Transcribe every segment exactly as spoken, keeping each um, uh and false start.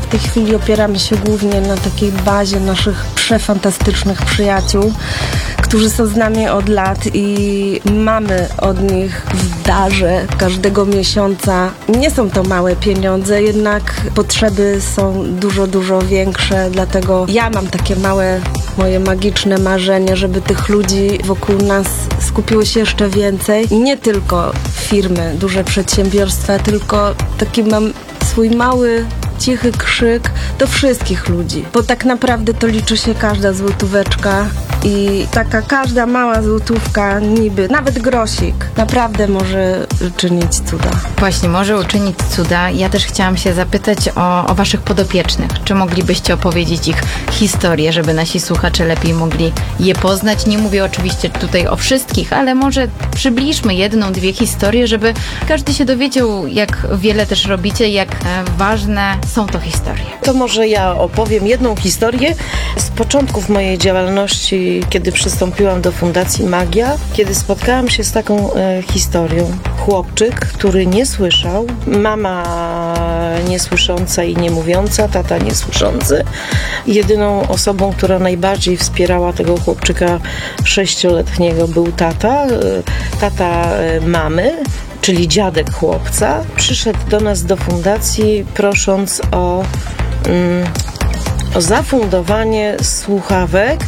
W tej chwili opieramy się głównie na takiej bazie naszych przefantastycznych przyjaciół, którzy są z nami od lat i mamy od nich w darze każdego miesiąca. Nie są to małe pieniądze, jednak potrzeby są dużo, dużo większe, dlatego ja mam takie małe, moje magiczne marzenie, żeby tych ludzi wokół nas skupiło się jeszcze więcej. I nie tylko firmy, duże przedsiębiorstwa, tylko taki mam swój mały, cichy krzyk do wszystkich ludzi, bo tak naprawdę to liczy się każda złotóweczka i taka każda mała złotówka, niby, nawet grosik, naprawdę może czynić cuda. Właśnie, może uczynić cuda. Ja też chciałam się zapytać o, o waszych podopiecznych. Czy moglibyście opowiedzieć ich historię, żeby nasi słuchacze lepiej mogli je poznać? Nie mówię oczywiście tutaj o wszystkich, ale może przybliżmy jedną, dwie historie, żeby każdy się dowiedział, jak wiele też robicie, jak ważne są to historie. To może ja opowiem jedną historię z początków mojej działalności, kiedy przystąpiłam do Fundacji Magia, kiedy spotkałam się z taką e, historią. Chłopczyk, który nie słyszał, mama niesłysząca i niemówiąca, tata niesłyszący. Jedyną osobą, która najbardziej wspierała tego chłopczyka sześcioletniego, był tata, e, tata e, mamy, czyli dziadek chłopca. Przyszedł do nas do fundacji, prosząc o, mm, o zafundowanie słuchawek,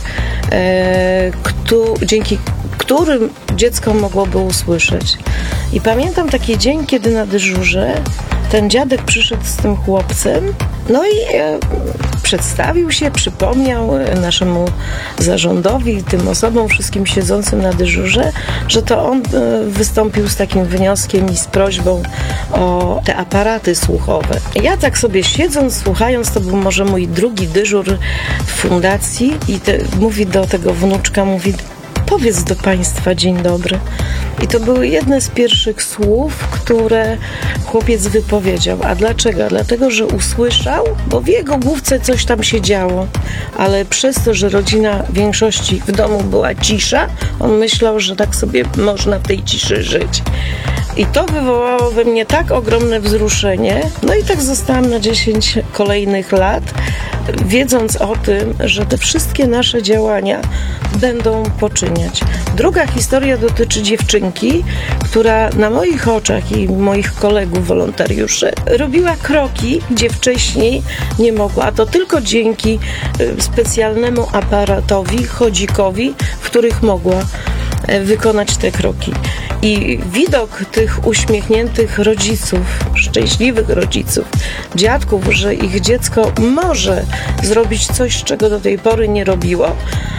e, kto, dzięki którym dziecko mogłoby usłyszeć. I pamiętam taki dzień, kiedy na dyżurze ten dziadek przyszedł z tym chłopcem, no i e, przedstawił się, przypomniał naszemu zarządowi, tym osobom, wszystkim siedzącym na dyżurze, że to on e, wystąpił z takim wnioskiem i z prośbą o te aparaty słuchowe. Ja tak sobie siedząc, słuchając, to był może mój drugi dyżur w fundacji i te, mówi do tego wnuczka, mówi: powiedz do państwa dzień dobry. I to były jedne z pierwszych słów, które chłopiec wypowiedział. A dlaczego? Dlatego, że usłyszał, bo w jego główce coś tam się działo. Ale przez to, że rodzina w większości w domu była cisza, on myślał, że tak sobie można w tej ciszy żyć. I to wywołało we mnie tak ogromne wzruszenie. No i tak zostałam na dziesięć kolejnych lat, wiedząc o tym, że te wszystkie nasze działania będą poczyniać. Druga historia dotyczy dziewczynki, która na moich oczach i moich kolegów wolontariuszy robiła kroki, gdzie wcześniej nie mogła. A to tylko dzięki specjalnemu aparatowi, chodzikowi, w których mogła wykonać te kroki. I widok tych uśmiechniętych rodziców, szczęśliwych rodziców, dziadków, że ich dziecko może zrobić coś, czego do tej pory nie robiło,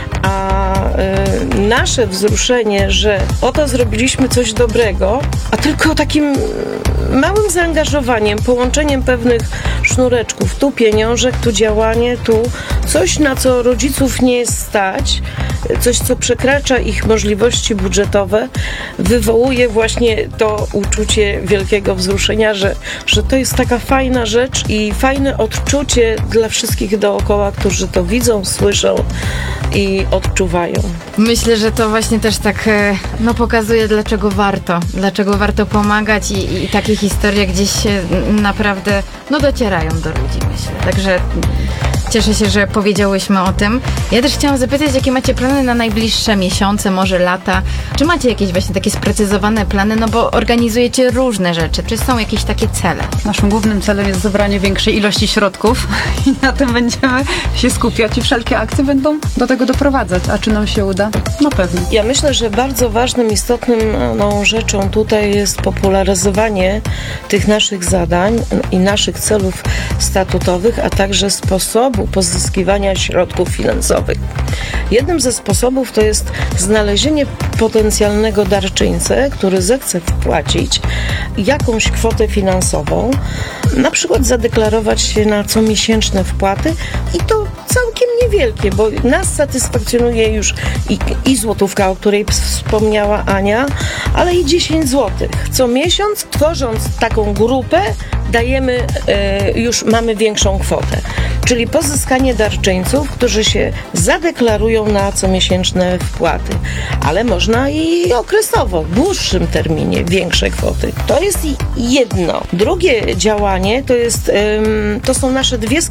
a y, nasze wzruszenie, że oto zrobiliśmy coś dobrego, a tylko takim małym zaangażowaniem, połączeniem pewnych sznureczków, tu pieniążek, tu działanie, tu coś, na co rodziców nie jest stać, coś, co przekracza ich możliwości budżetowe, wywołuje właśnie to uczucie wielkiego wzruszenia, że, że to jest taka fajna rzecz i fajne odczucie dla wszystkich dookoła, którzy to widzą, słyszą i odczuwają. Myślę, że to właśnie też tak no, pokazuje, dlaczego warto, dlaczego warto pomagać i, i takie historie gdzieś naprawdę no, docierają do ludzi, myślę. Także cieszę się, że powiedziałyśmy o tym. Ja też chciałam zapytać, jakie macie plany na najbliższe miesiące, może lata? Czy macie jakieś właśnie takie sprecyzowane plany? No bo organizujecie różne rzeczy. Czy są jakieś takie cele? Naszym głównym celem jest zebranie większej ilości środków i na tym będziemy się skupiać i wszelkie akcje będą do tego doprowadzać. A czy nam się uda? No pewnie. Ja myślę, że bardzo ważnym, istotnym no, rzeczą tutaj jest popularyzowanie tych naszych zadań i naszych celów statutowych, a także sposobu pozyskiwania środków finansowych. Jednym ze sposobów to jest znalezienie potencjalnego darczyńcę, który zechce wpłacić jakąś kwotę finansową, na przykład zadeklarować się na comiesięczne wpłaty i to całkiem niewielkie, bo nas satysfakcjonuje już i, i złotówka, o której wspomniała Ania, ale i dziesięć złotych. Co miesiąc, tworząc taką grupę, dajemy, e, już mamy większą kwotę. Czyli pozyskanie darczyńców, którzy się zadeklarują na comiesięczne wpłaty. Ale można i okresowo, w dłuższym terminie, większe kwoty. To jest jedno. Drugie działanie to jest, to są nasze dwie